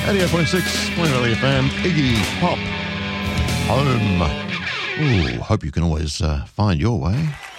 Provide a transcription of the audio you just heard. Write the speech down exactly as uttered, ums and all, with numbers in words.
eighty-eight point six, Point Valley F M, Iggy Pop, Home. Ooh, hope you can always uh, find your way.